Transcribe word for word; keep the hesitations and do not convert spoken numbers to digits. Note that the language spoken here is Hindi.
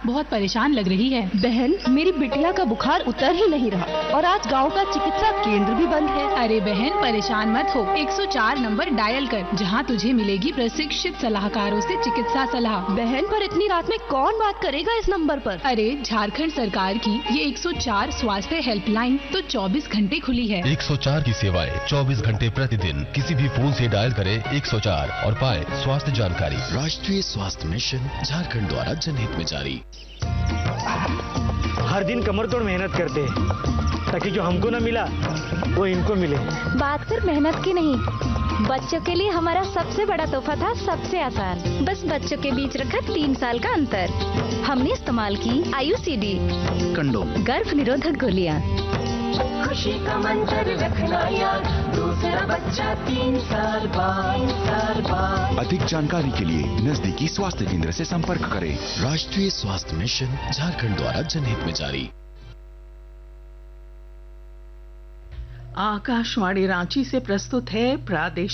बहुत परेशान लग रही है। बहन, मेरी बिटिया का बुखार उतर ही नहीं रहा और आज गांव का चिकित्सा केंद्र भी बंद है। अरे बहन, परेशान मत हो, एक सौ चार नंबर डायल कर, जहां तुझे मिलेगी प्रशिक्षित सलाहकारों से चिकित्सा सलाह। बहन, पर इतनी रात में कौन बात करेगा इस नंबर पर? अरे झारखंड सरकार की ये एक सौ चार स्वास्थ्य हेल्पलाइन तो चौबीस घंटे खुली है। एक सौ चार की सेवाएं चौबीस घंटे प्रतिदिन, किसी भी फोन से डायल करें एक सौ चार और पाए स्वास्थ्य जानकारी। राष्ट्रीय स्वास्थ्य मिशन, झारखंड द्वारा जनहित में जारी। हर दिन कमर तोड़ मेहनत करते हैं ताकि जो हमको न मिला वो इनको मिले। बात सिर्फ मेहनत की नहीं, बच्चों के लिए हमारा सबसे बड़ा तोहफा था सबसे आसान, बस बच्चों के बीच रखा तीन साल का अंतर। हमने इस्तेमाल की आयुसीडी कंडोम, गर्भ निरोधक गोलियां। खुशी का मंत्र रखना याद, दूसरा बच्चा तीन साल बाद, साल बाद। अधिक जानकारी के लिए नजदीकी स्वास्थ्य केंद्र से संपर्क करें। राष्ट्रीय स्वास्थ्य मिशन, झारखंड द्वारा जनहित में जारी। आकाशवाणी रांची से प्रस्तुत है प्रादेशिक